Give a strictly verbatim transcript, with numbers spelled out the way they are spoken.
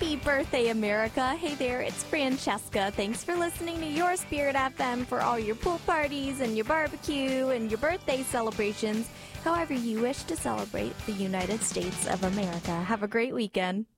Happy birthday, America. Hey there, it's Francesca. Thanks for listening to your Spirit F M for all your pool parties and your barbecue and your birthday celebrations, however you wish to celebrate the United States of America. Have a great weekend.